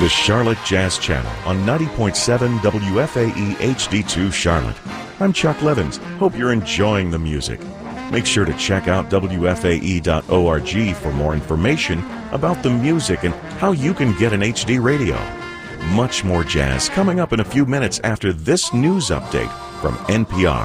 the Charlotte Jazz Channel on 90.7 WFAE HD2 Charlotte. I'm Chuck Levins. Hope you're enjoying the music. Make sure to check out WFAE.org for more information about the music and how you can get an HD radio. Much more jazz coming up in a few minutes after this news update from NPR.